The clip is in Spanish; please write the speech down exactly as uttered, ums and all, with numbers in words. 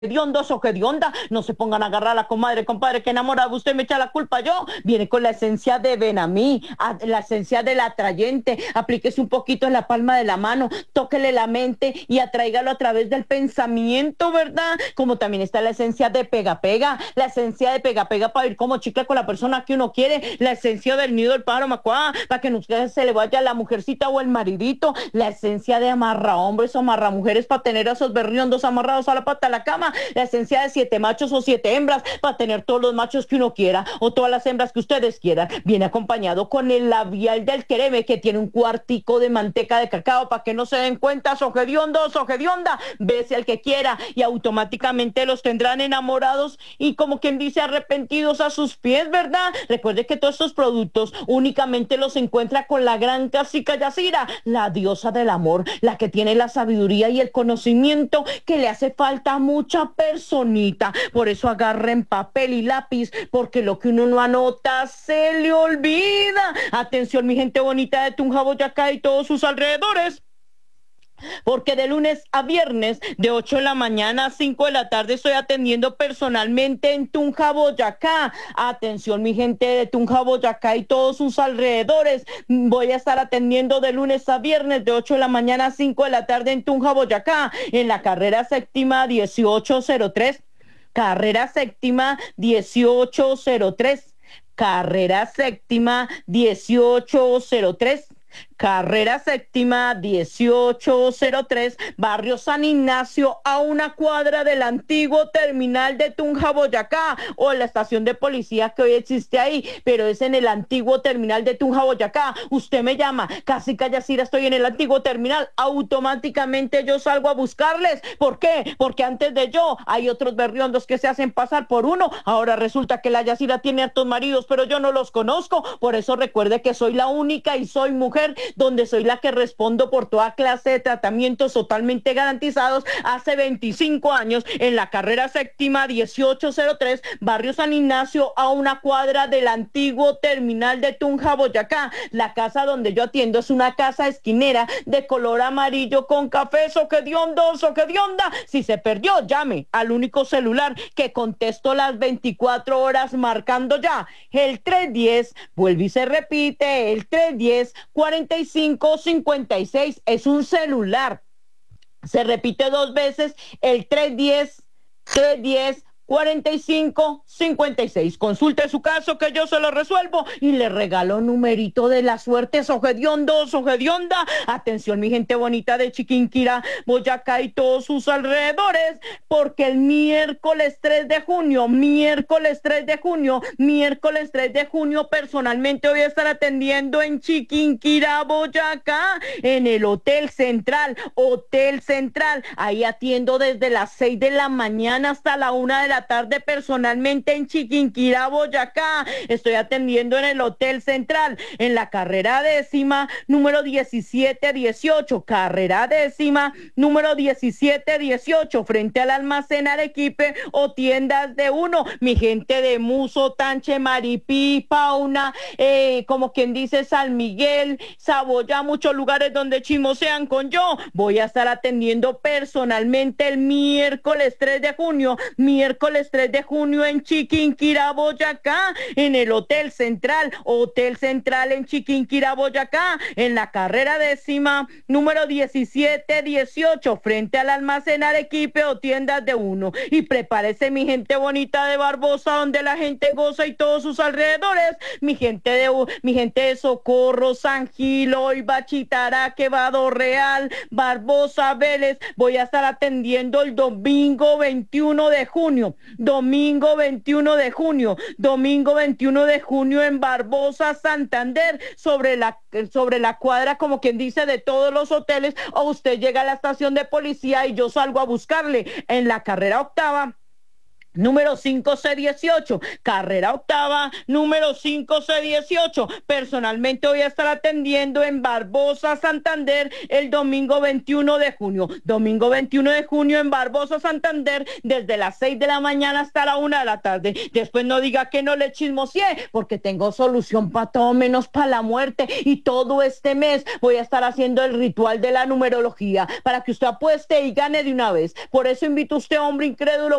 hediondos o hedionda, no se pongan a agarrar a la comadre, compadre, que enamorado usted me echa la culpa yo. Viene con la esencia de Benamí, a- la esencia del atrayente. Aplíquese un poquito en la palma de la mano, tóquele la mente y atráigalo a través del pensamiento, ¿verdad? Como también está la esencia de pega pega, la esencia de pega pega para ir como chicle con la persona que uno quiere, la esencia del nido del pájaro macuá, para que no se le vaya la mujercita o el maridito, la esencia de amarra hombres o amarra mujeres para tener a esos berriondos amarrados a la pata de la cama, la esencia de siete machos o siete hembras para tener todos los machos que uno quiera o todas las hembras que ustedes quieran. Viene acompañado con el labial del quereme, que tiene un cuartico de manteca de cacao para que no se den cuenta, sojediondos, sojedionda, bese al que quiera y automáticamente los tendrán enamorados y como quien dice arrepentidos a sus pies, ¿verdad? Recuerde que todos estos productos únicamente los encuentra con la gran cacica Yacira, la diosa del amor, la que tiene la sabiduría y el conocimiento que le hace falta a mucha personita. Por eso agarren papel y lápiz, porque lo que uno no anota se le olvida. Atención, mi gente bonita de Tunja, Boyacá y todos sus alrededores, porque de lunes a viernes de ocho de la mañana a cinco de la tarde estoy atendiendo personalmente en Tunja, Boyacá. Atención, mi gente de Tunja, Boyacá y todos sus alrededores. Voy a estar atendiendo de lunes a viernes de ocho de la mañana a cinco de la tarde en Tunja, Boyacá, en la carrera séptima dieciocho cero tres. Carrera séptima dieciocho cero tres. Carrera séptima dieciocho cero tres. Carrera séptima dieciocho cero tres, barrio San Ignacio, a una cuadra del antiguo terminal de Tunja, Boyacá, o la estación de policía que hoy existe ahí, pero es en el antiguo terminal de Tunja, Boyacá. Usted me llama, Cacica Yacira, estoy en el antiguo terminal, automáticamente yo salgo a buscarles. ¿Por qué? Porque antes de yo hay otros berriondos que se hacen pasar por uno. Ahora resulta que la Yacira tiene hartos maridos, pero yo no los conozco. Por eso recuerde que soy la única y soy mujer, donde soy la que respondo por toda clase de tratamientos totalmente garantizados hace veinticinco años en la carrera séptima dieciocho cero tres, barrio San Ignacio, a una cuadra del antiguo terminal de Tunja, Boyacá. La casa donde yo atiendo es una casa esquinera de color amarillo con café. Soquediondo, soquedionda. Si se perdió, llame al único celular que contesto las veinticuatro horas, marcando ya el tres diez, vuelve y se repite, el tres diez cuarenta y cinco cincuenta y seis, es un celular. Se repite dos veces, el tres diez, tres diez cuarenta y cinco cincuenta y seis. Consulte su caso que yo se lo resuelvo y le regalo numerito de la suerte. Sojediondo, sogedionda. Atención, mi gente bonita de Chiquinquirá, Boyacá y todos sus alrededores, porque el miércoles tres de junio, miércoles tres de junio, miércoles tres de junio, personalmente voy a estar atendiendo en Chiquinquirá, Boyacá, en el Hotel Central, Hotel Central. Ahí atiendo desde las seis de la mañana hasta la una de la tarde personalmente en Chiquinquirá, Boyacá. Estoy atendiendo en el Hotel Central, en la carrera décima, número diecisiete dieciocho, carrera décima, número diecisiete dieciocho, frente al almacén Arequipe o tiendas de uno. Mi gente de Muso, Tanche, Maripí, Pauna, eh, como quien dice San Miguel, Saboya, muchos lugares donde chismosean con yo. Voy a estar atendiendo personalmente el miércoles tres de junio, miércoles tres de junio en Chiquinquirá, Boyacá, en el Hotel Central, Hotel Central en Chiquinquirá, Boyacá, en la carrera décima, número diecisiete dieciocho, frente al almacén Arequipe o tiendas de uno. Y prepárese, mi gente bonita de Barbosa, donde la gente goza y todos sus alrededores, mi gente de mi gente de Socorro, San Gil, Oiba, Chitará, Quevedo Real, Barbosa, Vélez. Voy a estar atendiendo el domingo veintiuno de junio, domingo veintiuno de junio, domingo veintiuno de junio en Barbosa, Santander, sobre la, sobre la cuadra, como quien dice, de todos los hoteles, o usted llega a la estación de policía y yo salgo a buscarle en la carrera octava, Número cinco C dieciocho, carrera octava, número cinco C dieciocho. Personalmente voy a estar atendiendo en Barbosa, Santander, el domingo veintiuno de junio. Domingo veintiuno de junio en Barbosa, Santander, desde las seis de la mañana hasta la una de la tarde. Después no diga que no le chismosié, porque tengo solución para todo menos para la muerte. Y todo este mes voy a estar haciendo el ritual de la numerología para que usted apueste y gane de una vez. Por eso invito a usted, hombre incrédulo,